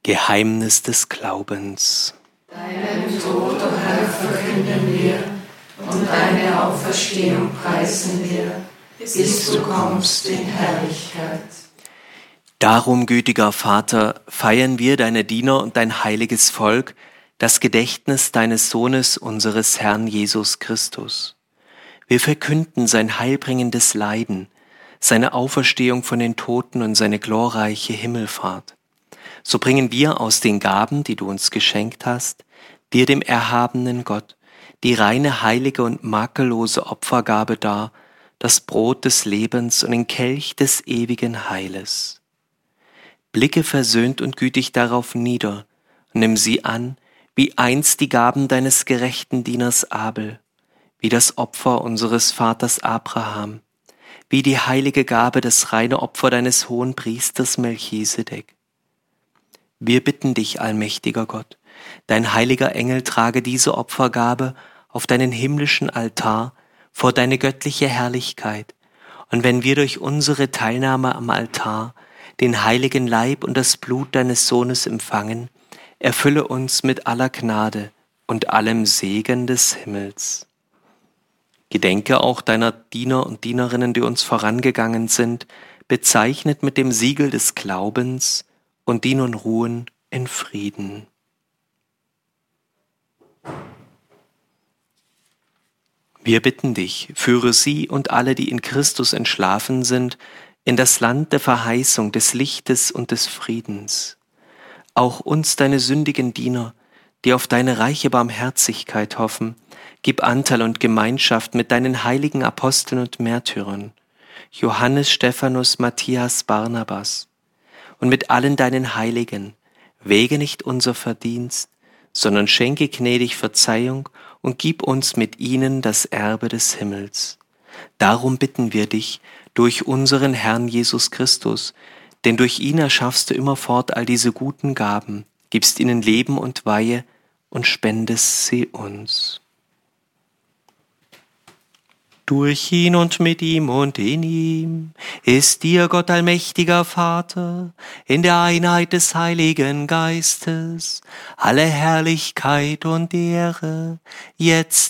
Geheimnis des Glaubens. Deinen Tod, o Herr, verkünden wir und deine Auferstehung preisen wir, bis du kommst in Herrlichkeit. Darum, gütiger Vater, feiern wir, deine Diener und dein heiliges Volk, das Gedächtnis deines Sohnes, unseres Herrn Jesus Christus. Wir verkünden sein heilbringendes Leiden, seine Auferstehung von den Toten und seine glorreiche Himmelfahrt. So bringen wir aus den Gaben, die du uns geschenkt hast, dir, dem erhabenen Gott, die reine, heilige und makellose Opfergabe dar, das Brot des Lebens und den Kelch des ewigen Heiles. Blicke versöhnt und gütig darauf nieder und nimm sie an, wie einst die Gaben deines gerechten Dieners Abel, wie das Opfer unseres Vaters Abraham, wie die heilige Gabe, das reine Opfer deines hohen Priesters Melchisedek. Wir bitten dich, allmächtiger Gott, dein heiliger Engel trage diese Opfergabe auf deinen himmlischen Altar vor deine göttliche Herrlichkeit, und wenn wir durch unsere Teilnahme am Altar den heiligen Leib und das Blut deines Sohnes empfangen, erfülle uns mit aller Gnade und allem Segen des Himmels. Gedenke auch deiner Diener und Dienerinnen, die uns vorangegangen sind, bezeichnet mit dem Siegel des Glaubens, und die nun ruhen in Frieden. Wir bitten dich, führe sie und alle, die in Christus entschlafen sind, in das Land der Verheißung, des Lichtes und des Friedens. Auch uns, deine sündigen Diener, die auf deine reiche Barmherzigkeit hoffen, gib Anteil und Gemeinschaft mit deinen heiligen Aposteln und Märtyrern, Johannes, Stephanus, Matthias, Barnabas, und mit allen deinen Heiligen, wege nicht unser Verdienst, sondern schenke gnädig Verzeihung und gib uns mit ihnen das Erbe des Himmels. Darum bitten wir dich, durch unseren Herrn Jesus Christus, denn durch ihn erschaffst du immerfort all diese guten Gaben, gibst ihnen Leben und Weihe und spendest sie uns. Durch ihn und mit ihm und in ihm ist dir, Gott allmächtiger Vater, in der Einheit des Heiligen Geistes, alle Herrlichkeit und Ehre, jetzt